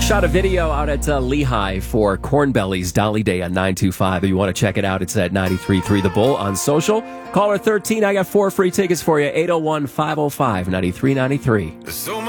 shot a video out at Lehigh for Corn Belly's Dolly Day on 925. If you want to check it out, it's at 93.3 The Bull on social. Caller 13, I got 4 free tickets for you, 801-505-9393.